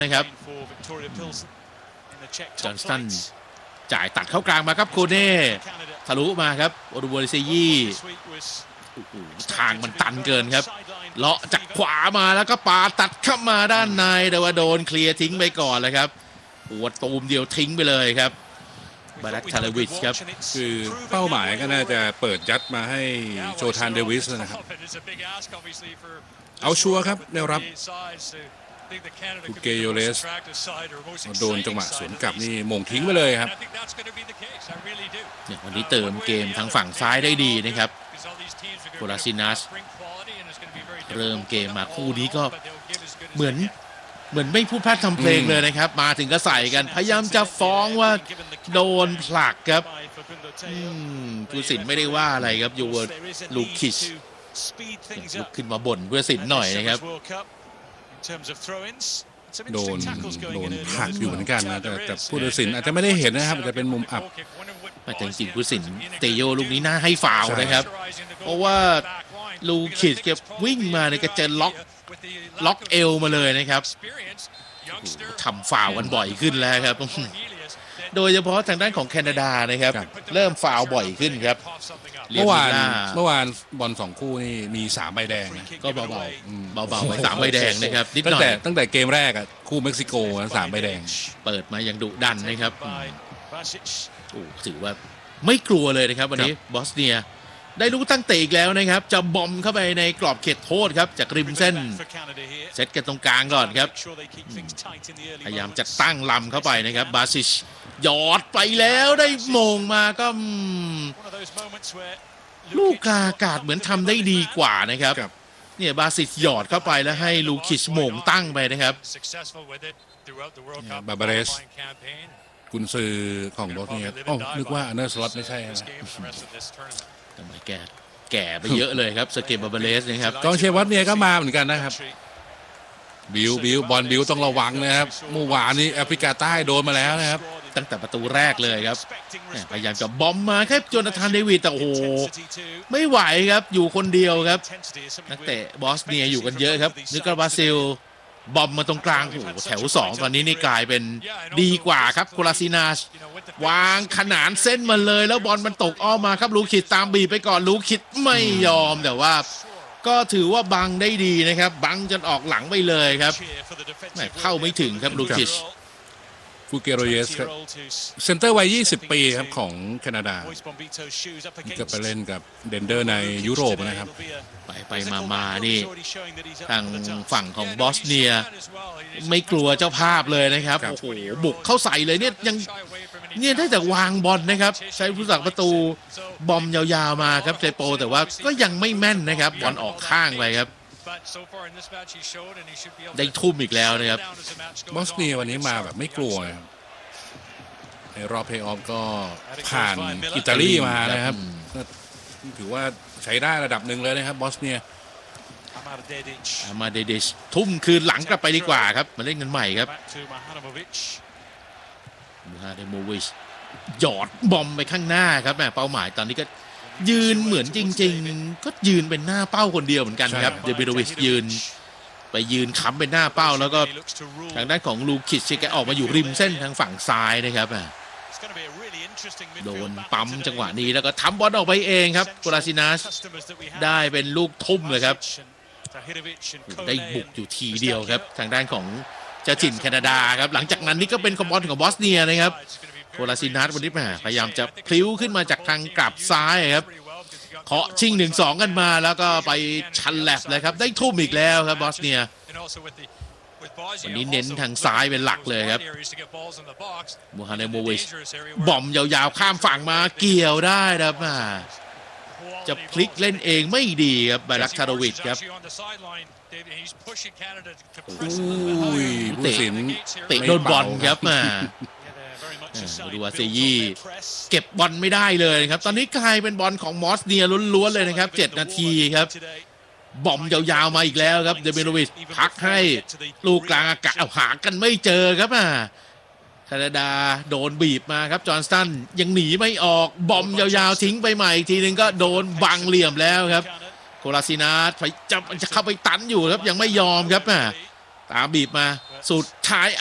นะครับจอห์นสันจ่ายตัดเข้ากลางมาครับโคเน่ทะลุมาครับโอดูโบลิเซยี่ทางมันตันเกินครับเลาะจากขวามาแล้วก็ปาตัดเข้ามาด้านในแต่ว่าโดนเคลียร์ทิ้งไปก่อนเลยครับปวดตูมเดียวทิ้งไปเลยครับบารักทาเลวิชครับคือเป้าหมายก็น่าจะเปิดยัดมาให้โจธานเดวิสนะครับเอาชัวร์ครับแนวรับทูเกโยเลสโดนจังหวะสวนกลับนี่มงทิ้งไปเลยครับวันนี้เติมเกมทางฝั่งซ้ายได้ดีนะครับโคลาซินัสเริ่มเกมมาคู่นี้ก็เหมือนไม่พูดพลาดทำเพลงเลยนะครับมาถึงก็ใส่กันพยายามจะฟ้องว่าโดนผลักครับผู้สินไม่ได้ว่าอะไรครับยูลูคิชลุกขึ้นมาบ่นผู้สินหน่อยนะครับโดนผลักอยู่เหมือนกันนะแต่ผู้ตัดสินอาจจะไม่ได้เห็นนะครับอาจจะเป็นมุมอับแต่จริงๆผู้สินเตโยลูกนี้น่าให้ฟาวล์นะครับเพราะว่าลูคิชเก็บวิ่งมาในกระเจนล็อกเอวมาเลยนะครับทำฟาวล์กันบ่อยขึ้นแล้วครับโดยเฉพาะทางด้านของแคนาดานะครับเริ่มฟาวล์บ่อยขึ้นครับเมื่อวานบอล2คู่นี่มี3ใบแดงนะก็เบาๆไป3ใบแดงนะครับนิดหน่อยตั้งแต่เกมแรกอ่ะคู่เม็กซิโก3ใบแดงเปิดมาอย่างดุดันนะครับถือว่าไม่กลัวเลยนะครับวันนี้บอสเนียได้ลูกตั้งเตะอีกแล้วนะครับจะบอมเข้าไปในกรอบเขตโทษครับจากริมเส้นเซตกันตรงกลางก่อนครับพยายามจะตั้งลำเข้าไปนะครับบาซิชหยอดไปแล้วได้มงมาก็ลูกกลางอากาศเหมือนทำได้ดีกว่านะครับเนี่ยบาซิชหยอดเข้าไปแล้วให้ลูคิชมงตั้งไปนะครับบาบาเรสกุนซือของบอสเนียนึกว่าอันเดอร์สล็อตไม่ใช่นะทำไมแก่ไปเยอะเลยครับสเกปบาบาเรสนะครับกองเชียร์บอสเนียก็มาเหมือนกันนะครับบิวบอลบิวต้องระวังนะครับเมื่อวานนี้แอฟริกาใต้โดนมาแล้วนะครับตั้งแต่ประตูแรกเลยครับพยายามจะบอมมาแค่โจนาธานเดวิดแต่โอ้โหไม่ไหวครับอยู่คนเดียวครับนักเตะบอสเนียอยู่กันเยอะครับนึกว่าบราซิลบอมมาตรงกลางโอ้โหแถว2ตอนนี้นี่กลายเป็นดีกว่าครับโคลาซินาสวางขนานเส้นมาเลยแล้วบอลมันตกอ้อมมาครับลูคิดตามบีไปก่อนลูคิดไม่ยอมแต่ว่าก็ถือว่าบังได้ดีนะครับบังจนออกหลังไปเลยครับเข้าไม่ถึงครับลูคิชฟูเกโรเยสครับเซนเตอร์วัย20 ปีครับของแคนาดาก็ไปเล่นกับเดนเดอร์ในยุโรปนะครับไปมานี่ทางฝั่งของบอสเนียไม่กลัวเจ้าภาพเลยนะครับโอ้โหบุกเข้าใส่เลยเนี่ยยังเนี่ยได้แต่วางบอลนะครับใช้ผู้สักประตูบอมยาวๆมาครับเจโปแต่ว่าก็ยังไม่แม่นนะครับบอลออกข้างไปครับได้ทุ่มอีกแล้วนะครับบอสเนียวันนี้มาแบบไม่กลัวครับในรอบเพลย์ออฟก็ผ่านอิตาลีมานะครับถือว่าใช้ได้ระดับหนึ่งเลยนะครับบอสเนียอามาเดดิชทุ่มคืนหลังกลับไปดีกว่าครับมาเล่นกันใหม่ครับมูฮาเดโมวิชหยอดบอมไปข้างหน้าครับเป้าหมายตอนนี้ก็ยืนเหมือนจริงๆก็ยืนเป็นหน้าเป้าคนเดียวเหมือนกันครับเดบิโดวิชยืนค้ำเป็นหน้าเป้าแล้วก็ทางด้านของลูคิชแกออกมาอยู่ริมเส้นทางฝั่งซ้ายนะครับโดนปั๊มจังหวะนี้แล้วก็ทำบอลออกไปเองครับโคลาซินัสได้เป็นลูกทุ่มเลยครับได้บุกอยู่ทีเดียวครับทางด้านของเจ้าถิ่นแคนาดาครับหลังจากนั้นนี่ก็เป็นบอลของบอสเนียนะครับโคลาซินัสวันนี้พยายามจะพลิ้วขึ้นมาจากทางกลับซ้ายครับเคาะชิง 1-2 กันมาแล้วก็ไปชันแลบเลยครับได้ทุ่มอีกแล้วครับบอสเนียวันนี้เน้นทางซ้ายเป็นหลักเลยครับมูฮาเดโมวิชบอมยาวๆข้ามฝั่งมาเกี่ยวได้ครับจะพลิกเล่นเองไม่ดีครับบารักทาโรวิชครับเตะโดนบอลครับดูว่าเซยี่เก็บบอลไม่ได้เลยครับตอนนี้กลายเป็นบอลของมอสเนียล้วนๆเลยนะครับ7 นาทีครับบอมยาวๆมาอีกแล้วครับเดเมโนวิชพักให้ลูกกลางอากาศหากันไม่เจอครับแคนาดาโดนบีบมาครับจอห์นสันยังหนีไม่ออกบอมยาวๆทิ้งไปใหม่อีกทีนึงก็โดนบังเหลี่ยมแล้วครับโคลาซินัสจะเข้าไปตันอยู่ครับยังไม่ยอมครับตามบีบมาสุดท้าย